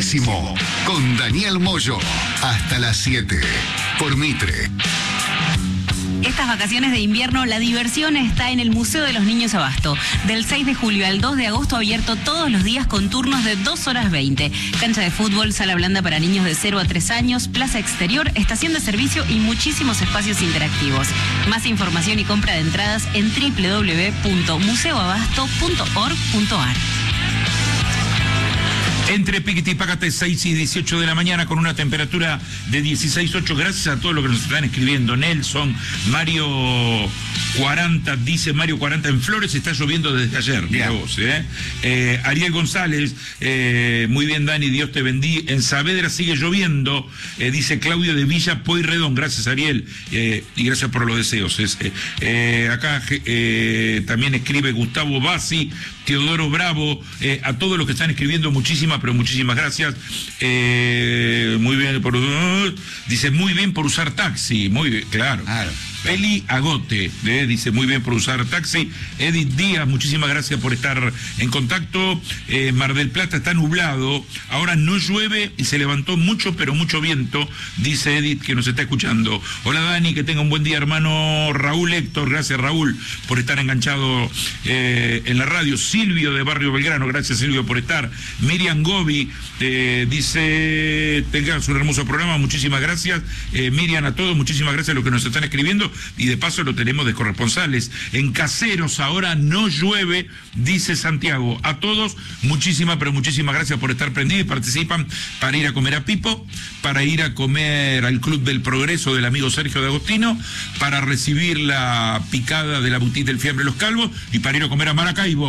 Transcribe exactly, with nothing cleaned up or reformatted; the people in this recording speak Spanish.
máximo con Daniel Moyo. Hasta las siete por Mitre. Estas vacaciones de invierno, la diversión está en el Museo de los Niños Abasto. Del seis de julio al dos de agosto, abierto todos los días con turnos de dos horas veinte. Cancha de fútbol, sala blanda para niños de cero a tres años, plaza exterior, estación de servicio y muchísimos espacios interactivos. Más información y compra de entradas en doble u doble u doble u punto museo abasto punto org punto a r. Entre Piquete y Pácate, seis y dieciocho de la mañana, con una temperatura de dieciséis punto ocho. Gracias a todos los que nos están escribiendo. Nelson, Mario cuarenta, dice Mario cuarenta, en Flores está lloviendo desde ayer. Mira vos, ¿eh? Eh, Ariel González, eh, muy bien, Dani, Dios te bendiga. En Saavedra sigue lloviendo, eh, dice Claudio de Villa Pueyrredón. Gracias, Ariel, eh, y gracias por los deseos. Es, eh, eh, acá eh, también escribe Gustavo Bassi, Teodoro Bravo, eh, a todos los que están escribiendo, muchísimas, pero muchísimas gracias. Eh, muy bien por... Uh, dice, muy bien por usar taxi, muy bien, claro. claro. Peli Agote, eh, dice, muy bien por usar taxi. Edith Díaz, muchísimas gracias por estar en contacto. Eh, Mar del Plata está nublado, ahora no llueve y se levantó mucho, pero mucho viento, dice Edith, que nos está escuchando. Hola Dani, que tenga un buen día, hermano. Raúl Héctor, gracias Raúl por estar enganchado eh, en la radio. Silvio de Barrio Belgrano, gracias Silvio por estar. Miriam Gobi, eh, dice, tengas un hermoso programa, muchísimas gracias. Eh, Miriam, a todos, muchísimas gracias a los que nos están escribiendo. Y de paso lo tenemos de corresponsales. En Caseros ahora no llueve, dice Santiago. A todos, muchísimas, pero muchísimas gracias por estar prendidos y participan para ir a comer a Pipo, para ir a comer al Club del Progreso del amigo Sergio de Agostino, para recibir la picada de la boutique del Fiambre Los Calvos y para ir a comer a Maracaibo.